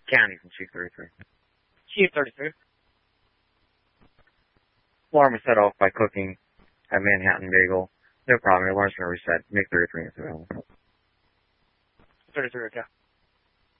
County from Chief 33. Chief 33. Alarm was set off by cooking at Manhattan Bagel. No problem. Your alarm's going to reset. Make 33 is available. 33, okay.